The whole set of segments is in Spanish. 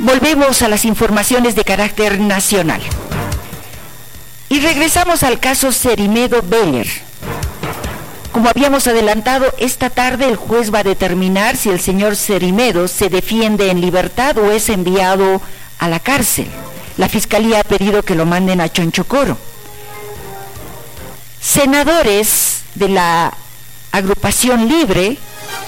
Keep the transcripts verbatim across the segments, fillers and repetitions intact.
Volvemos a las informaciones de carácter nacional. Y regresamos al caso Cerimedo Beller. Como habíamos adelantado, esta tarde el juez va a determinar si el señor Cerimedo se defiende en libertad o es enviado a la cárcel. La Fiscalía ha pedido que lo manden a Chonchocoro. Senadores de la agrupación Libre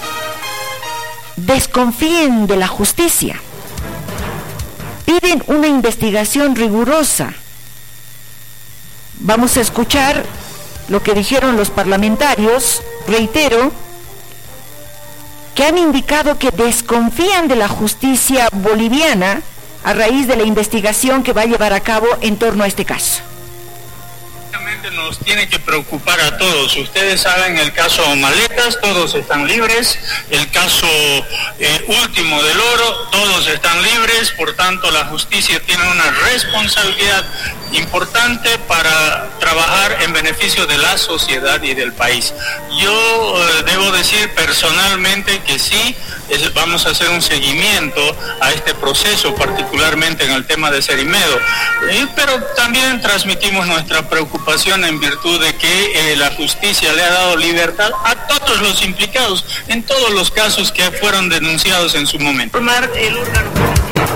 desconfíen de la justicia. Piden una investigación rigurosa. Vamos a escuchar lo que dijeron los parlamentarios. Reitero, que han indicado que desconfían de la justicia boliviana a raíz de la investigación que va a llevar a cabo en torno a este caso. Nos tiene que preocupar a todos. Ustedes saben el caso Maletas, todos están libres. El caso eh, último del oro, todos están libres. Por tanto, la justicia tiene una responsabilidad importante para trabajar en beneficio de la sociedad y del país. Yo eh, debo decir personalmente que sí, es, vamos a hacer un seguimiento a este proceso, particularmente en el tema de Cerimedo, eh, pero también transmitimos nuestra preocupación en virtud de que eh, la justicia le ha dado libertad a todos los implicados en todos los casos que fueron denunciados en su momento. Formar el órgano